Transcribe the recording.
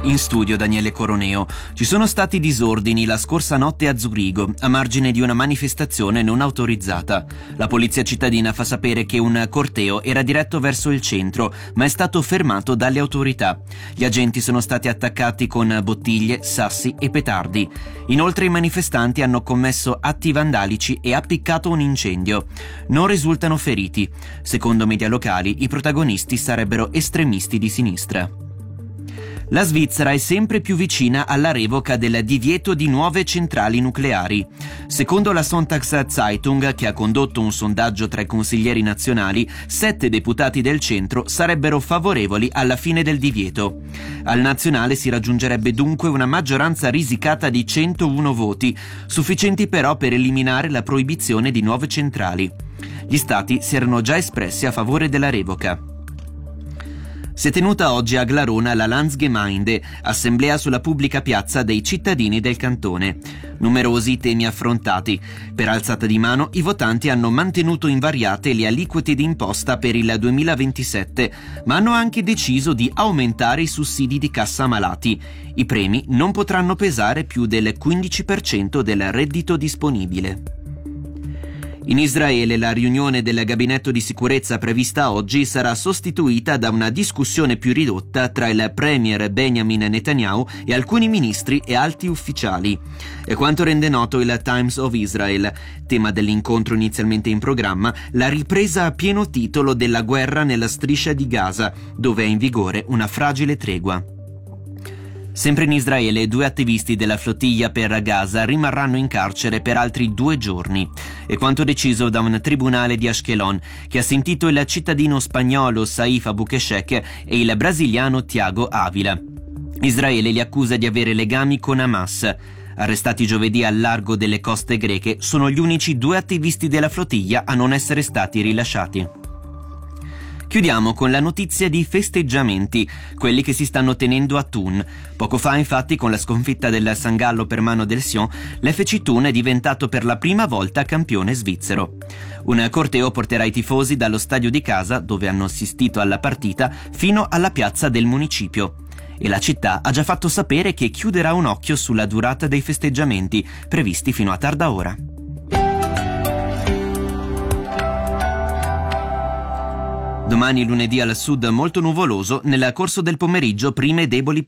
In studio Daniele Coroneo. Ci sono stati disordini la scorsa notte a Zurigo, a margine di una manifestazione non autorizzata. La polizia cittadina fa sapere che un corteo era diretto verso il centro, ma è stato fermato dalle autorità. Gli agenti sono stati attaccati con bottiglie, sassi e petardi. Inoltre i manifestanti hanno commesso atti vandalici e appiccato un incendio. Non risultano feriti. Secondo media locali, i protagonisti sarebbero estremisti di sinistra. La Svizzera è sempre più vicina alla revoca del divieto di nuove centrali nucleari. Secondo la Sonntagszeitung, che ha condotto un sondaggio tra i consiglieri nazionali, 7 deputati del centro sarebbero favorevoli alla fine del divieto. Al nazionale si raggiungerebbe dunque una maggioranza risicata di 101 voti, sufficienti però per eliminare la proibizione di nuove centrali. Gli stati si erano già espressi a favore della revoca. Si è tenuta oggi a Glarona la Landsgemeinde, assemblea sulla pubblica piazza dei cittadini del cantone. Numerosi i temi affrontati. Per alzata di mano i votanti hanno mantenuto invariate le aliquote di imposta per il 2027, ma hanno anche deciso di aumentare i sussidi di cassa malati. I premi non potranno pesare più del 15% del reddito disponibile. In Israele la riunione del gabinetto di sicurezza prevista oggi sarà sostituita da una discussione più ridotta tra il premier Benjamin Netanyahu e alcuni ministri e alti ufficiali. È quanto rende noto il Times of Israel. Tema dell'incontro inizialmente in programma, la ripresa a pieno titolo della guerra nella striscia di Gaza, dove è in vigore una fragile tregua. Sempre in Israele, 2 attivisti della flottiglia per Gaza rimarranno in carcere per altri 2 giorni. È quanto deciso da un tribunale di Ashkelon, che ha sentito il cittadino spagnolo Saif Abukeshek e il brasiliano Thiago Avila. Israele li accusa di avere legami con Hamas. Arrestati giovedì al largo delle coste greche, sono gli unici 2 attivisti della flottiglia a non essere stati rilasciati. Chiudiamo con la notizia di festeggiamenti, quelli che si stanno tenendo a Thun. Poco fa, infatti, con la sconfitta del San Gallo per mano del Sion, l'FC Thun è diventato per la prima volta campione svizzero. Un corteo porterà i tifosi dallo stadio di casa, dove hanno assistito alla partita, fino alla piazza del municipio. E la città ha già fatto sapere che chiuderà un occhio sulla durata dei festeggiamenti, previsti fino a tarda ora. Domani lunedì al sud molto nuvoloso, nel corso del pomeriggio prime deboli